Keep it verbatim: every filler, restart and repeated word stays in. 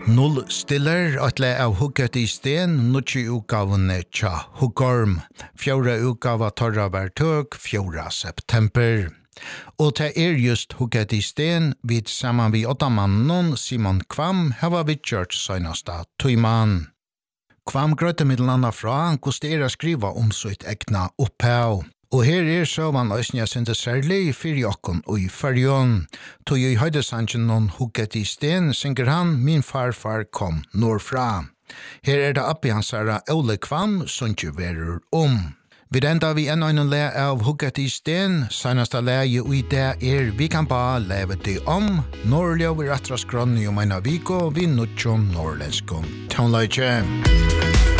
Null stiller at le av hugget i sten, nutji utgavene tja Huggorm. Fjóra utgava torra var tøk, fjóra september. Og det er just hugget i sten, vid saman vi åtta mannen, Simon Kvam, hava vi kjørt søgnasta tøyman. Kvam grøtte middelanda fra, hvordan det er å skriva om sitt egna opphav. Og her er så man øsne jeg sendte særlig fyrir jokken og i fyrjon. Tog i høydesangen noen hugget i sten, synger han Min farfar kom nordfra. Her er det oppi hans herra Ole Kvam, som ikke verer om. Vi enda vi enn øyne le av hugget i sten, seneste leie og i det er Vi kan ba leve det om, Norrlig over atras grønne om en av viko, vi nuttjon norrlenskon. Tånløyke.